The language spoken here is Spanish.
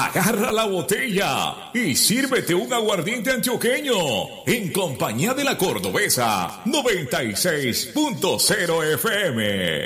Agarra la botella y sírvete un aguardiente antioqueño en compañía de la Cordobesa 96.0 FM.